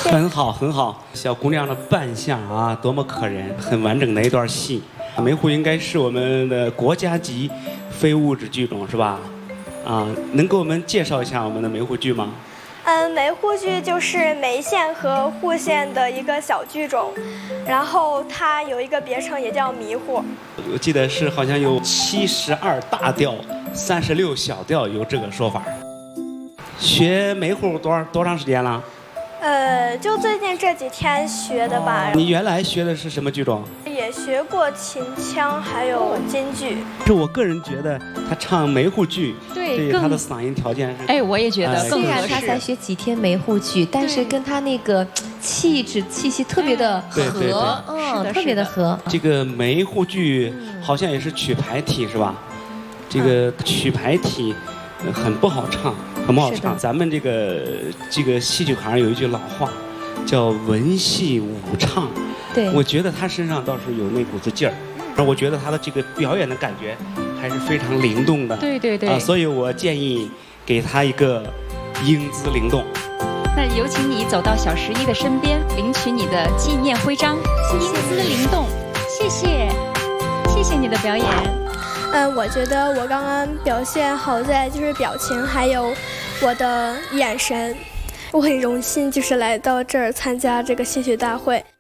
很好，很好，小姑娘的扮相啊，多么可人，很完整的一段戏。梅户应该是我们的国家级非物质剧种是吧？啊，能给我们介绍一下我们的梅户剧吗？ 梅户剧就是梅县和户县的一个小剧种，然后它有一个别称也叫迷糊。 我记得是好像有72大调，36小调，有这个说法。学梅户多长时间了？ 就最近这几天学的吧。 你原来学的是什么剧种？ 也学过秦腔，还有京剧。 是我个人觉得他唱梅户剧， 对他的嗓音条件是。 哎，我也觉得更合适。 虽然他才学几天梅户剧，但是跟他那个气息特别的合，特别的合。 这个梅户剧好像也是曲牌体是吧？这个曲牌体很不好唱，很不好唱。咱们这个戏曲行有一句老话，叫文戏武唱。 对， 我觉得他身上倒是有那股子劲儿，而我觉得他的这个表演的感觉还是非常灵动的。 对对对。啊， 所以我建议给他一个英姿灵动。 那有请你走到小11的身边，领取你的纪念徽章，英姿灵动。谢谢，谢谢你的表演。 我觉得我刚刚表现好在就是表情，还有我的眼神。我很荣幸就是来到这儿参加这个戏曲大会。